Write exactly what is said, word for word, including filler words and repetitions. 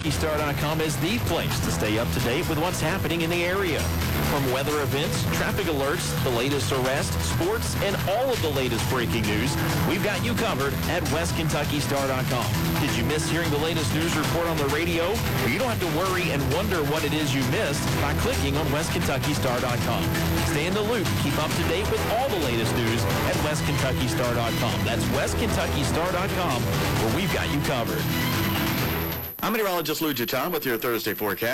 Kentucky Star dot com is the place to stay up to date with what's happening in the area. From weather events, traffic alerts, the latest arrests, sports, and all of the latest breaking news, we've got you covered at West Kentucky Star dot com. Did you miss hearing the latest news report on the radio? Well, you don't have to worry and wonder what it is you missed by clicking on West Kentucky Star dot com. Stay in the loop. Keep up to date with all the latest news at West Kentucky Star dot com. That's West Kentucky Star dot com, where we've got you covered. I'm meteorologist Lou Giton with your Thursday forecast.